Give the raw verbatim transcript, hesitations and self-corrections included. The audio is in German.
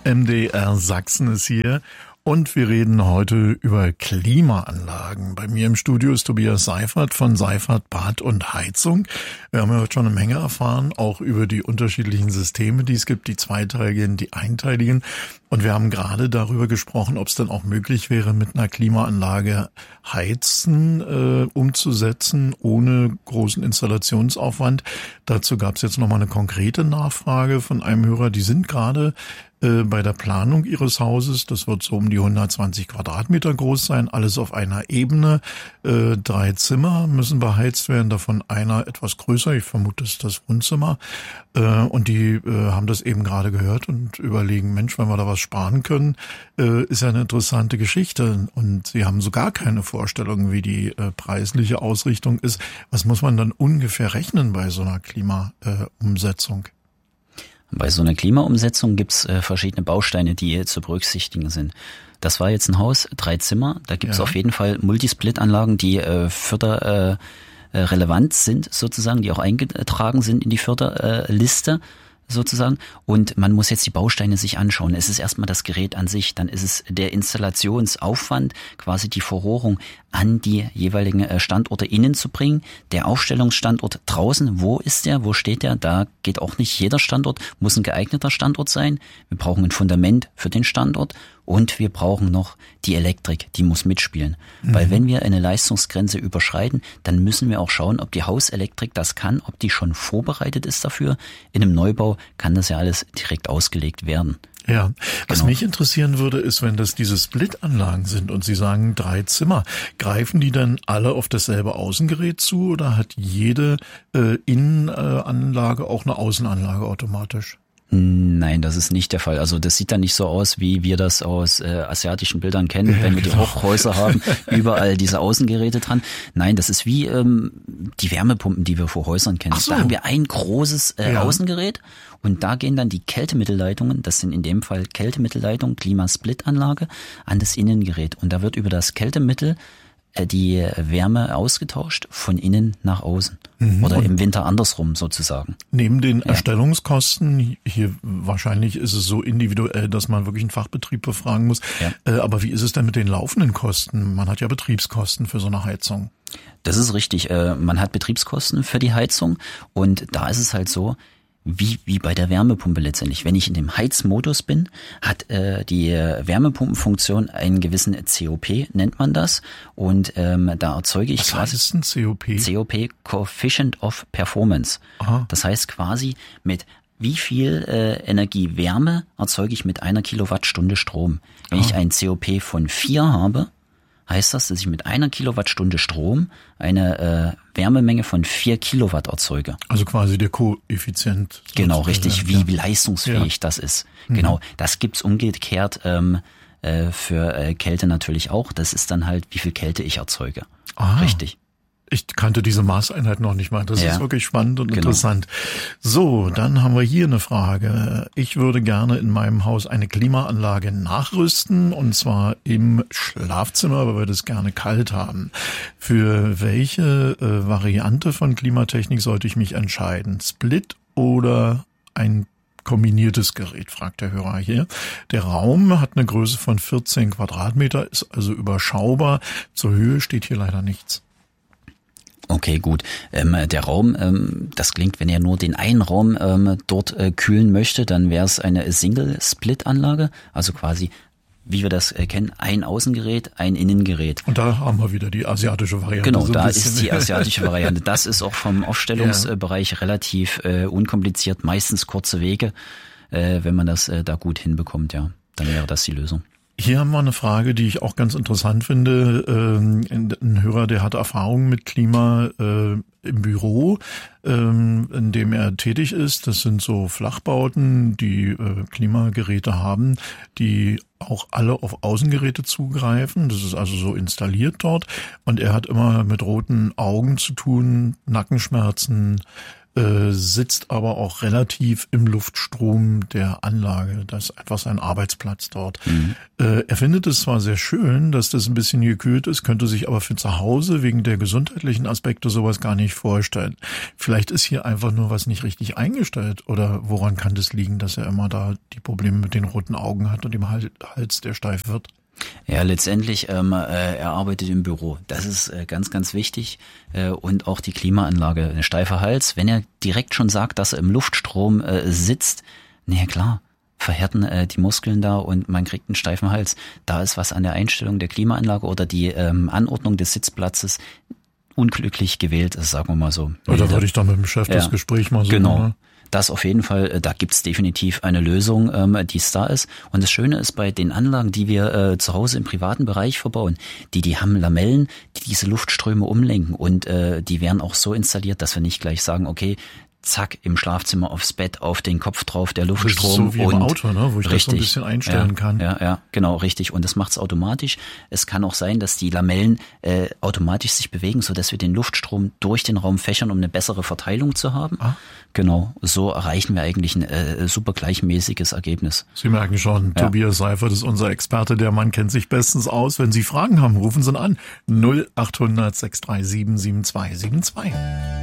M D R Sachsen ist hier und wir reden heute über Klimaanlagen. Bei mir im Studio ist Tobias Seifert von Seifert Bad und Heizung. Wir haben ja heute schon eine Menge erfahren, auch über die unterschiedlichen Systeme, die es gibt, die zweiteiligen, die einteiligen. Und wir haben gerade darüber gesprochen, ob es denn auch möglich wäre, mit einer Klimaanlage Heizen äh, umzusetzen, ohne großen Installationsaufwand. Dazu gab es jetzt nochmal eine konkrete Nachfrage von einem Hörer. Die sind gerade äh, bei der Planung ihres Hauses, das wird so um die hundertzwanzig Quadratmeter groß sein, alles auf einer Ebene. Äh, drei Zimmer müssen beheizt werden, davon einer etwas größer, ich vermute, das ist das Wohnzimmer. Äh, und die äh, haben das eben gerade gehört und überlegen, Mensch, wenn wir da was sparen können, äh, ist ja eine interessante Geschichte. Und sie haben so gar keine Vorstellung, wie die äh, preisliche Ausrichtung ist. Was muss man dann ungefähr rechnen bei so einer Klimaumsetzung? Äh, bei so einer Klimaumsetzung gibt's äh, verschiedene Bausteine, die zu berücksichtigen sind. Das war jetzt ein Haus, drei Zimmer. Da gibt's ja auf jeden Fall Multisplit-Anlagen, die äh, förder äh, relevant sind sozusagen, die auch eingetragen sind in die Förderliste sozusagen. Und man muss jetzt die Bausteine sich anschauen. Es ist erstmal das Gerät an sich, dann ist es der Installationsaufwand, quasi die Verrohrung an die jeweiligen Standorte innen zu bringen. Der Aufstellungsstandort draußen, wo ist der, wo steht der? Da geht auch nicht jeder Standort, muss ein geeigneter Standort sein. Wir brauchen ein Fundament für den Standort. Und wir brauchen noch die Elektrik, die muss mitspielen. Mhm. Weil wenn wir eine Leistungsgrenze überschreiten, dann müssen wir auch schauen, ob die Hauselektrik das kann, ob die schon vorbereitet ist dafür. In einem Neubau kann das ja alles direkt ausgelegt werden. Ja, was genau. mich interessieren würde, ist, wenn das diese Split-Anlagen sind und Sie sagen drei Zimmer, greifen die dann alle auf dasselbe Außengerät zu oder hat jede äh, Innenanlage auch eine Außenanlage automatisch? Nein, das ist nicht der Fall. Also das sieht dann nicht so aus, wie wir das aus äh, asiatischen Bildern kennen, ja, wenn wir genau. die Hochhäuser haben, überall diese Außengeräte dran. Nein, das ist wie ähm, die Wärmepumpen, die wir vor Häusern kennen. Ach so. Da haben wir ein großes äh, ja. Außengerät und da gehen dann die Kältemittelleitungen, das sind in dem Fall Kältemittelleitungen, Klimasplittanlage, an das Innengerät. Und da wird über das Kältemittel die Wärme ausgetauscht von innen nach außen. Mhm. Oder im Winter andersrum sozusagen. Neben den ja. Erstellungskosten, hier wahrscheinlich ist es so individuell, dass man wirklich einen Fachbetrieb befragen muss. Ja. Äh, aber wie ist es denn mit den laufenden Kosten? Man hat ja Betriebskosten für so eine Heizung. Das ist richtig. Äh, man hat Betriebskosten für die Heizung und da ist es halt so, Wie, wie bei der Wärmepumpe letztendlich. Wenn ich in dem Heizmodus bin, hat äh, die Wärmepumpenfunktion einen gewissen C O P, nennt man das. Und ähm, da erzeuge ich Was quasi... Was heißt ein C O P? C O P, Coefficient of Performance. Aha. Das heißt quasi, mit wie viel äh, Energie Wärme erzeuge ich mit einer Kilowattstunde Strom. Wenn Aha. ich ein C O P von vier habe, heißt das, dass ich mit einer Kilowattstunde Strom eine äh, Wärmemenge von vier Kilowatt erzeuge. Also quasi der Koeffizient. Genau, richtig, wie ja. leistungsfähig ja. das ist. Mhm. Genau, das gibt's umgekehrt ähm, äh, für äh, Kälte natürlich auch. Das ist dann halt, wie viel Kälte ich erzeuge. Aha. Richtig. Ich kannte diese Maßeinheit noch nicht mal. Das ja. ist wirklich spannend und genau. interessant. So, dann haben wir hier eine Frage. Ich würde gerne in meinem Haus eine Klimaanlage nachrüsten und zwar im Schlafzimmer, weil wir das gerne kalt haben. Für welche äh, Variante von Klimatechnik sollte ich mich entscheiden? Split oder ein kombiniertes Gerät, fragt der Hörer hier. Der Raum hat eine Größe von vierzehn Quadratmeter, ist also überschaubar. Zur Höhe steht hier leider nichts. Okay, gut. Ähm, der Raum, ähm, das klingt, wenn er nur den einen Raum ähm, dort äh, kühlen möchte, dann wäre es eine Single-Split-Anlage, also quasi, wie wir das äh, kennen, ein Außengerät, ein Innengerät. Und da haben wir wieder die asiatische Variante. Genau, so da ist die asiatische Variante. Das ist auch vom Aufstellungsbereich ja. relativ äh, unkompliziert, meistens kurze Wege. Äh, wenn man das äh, da gut hinbekommt, ja, dann wäre das die Lösung. Hier haben wir eine Frage, die ich auch ganz interessant finde. Ähm, ein Hörer, der hat Erfahrung mit Klima äh, im Büro, ähm, in dem er tätig ist. Das sind so Flachbauten, die äh, Klimageräte haben, die auch alle auf Außengeräte zugreifen. Das ist also so installiert dort. Und er hat immer mit roten Augen zu tun, Nackenschmerzen, äh, sitzt aber auch relativ im Luftstrom der Anlage. Da ist einfach sein Arbeitsplatz dort. Mhm. Äh, er findet es zwar sehr schön, dass das ein bisschen gekühlt ist, könnte sich aber für zu Hause wegen der gesundheitlichen Aspekte sowas gar nicht vorstellen. Vielleicht ist hier einfach nur was nicht richtig eingestellt, oder woran kann das liegen, dass er immer da die Probleme mit den roten Augen hat und dem Hals, der steif wird? Ja, letztendlich, ähm, äh, er arbeitet im Büro. Das ist äh, ganz, ganz wichtig. Äh, und auch die Klimaanlage, ein steifer Hals. Wenn er direkt schon sagt, dass er im Luftstrom äh, sitzt, na ja, klar, verhärten äh, die Muskeln da und man kriegt einen steifen Hals. Da ist was an der Einstellung der Klimaanlage oder die ähm, Anordnung des Sitzplatzes unglücklich gewählt, sagen wir mal so. Ja, da würde ich dann mit dem Chef ja, das Gespräch mal so. Genau. Ne? Das auf jeden Fall, da gibt's definitiv eine Lösung, ähm, die es da ist. Und das Schöne ist bei den Anlagen, die wir äh, zu Hause im privaten Bereich verbauen, die die haben Lamellen, die diese Luftströme umlenken. Und äh, die werden auch so installiert, dass wir nicht gleich sagen, okay, zack, im Schlafzimmer aufs Bett, auf den Kopf drauf, der Luftstrom. So wie im und Auto, ne? Wo ich richtig, das so ein bisschen einstellen ja, kann. Ja, ja, genau, richtig. Und das macht's automatisch. Es kann auch sein, dass die Lamellen äh, automatisch sich bewegen, so dass wir den Luftstrom durch den Raum fächern, um eine bessere Verteilung zu haben. Ah. Genau, so erreichen wir eigentlich ein äh, super gleichmäßiges Ergebnis. Sie merken schon, ja. Tobias Seifert ist unser Experte. Der Mann kennt sich bestens aus. Wenn Sie Fragen haben, rufen Sie ihn an. null acht hundert sechs drei sieben sieben zwei sieben zwei.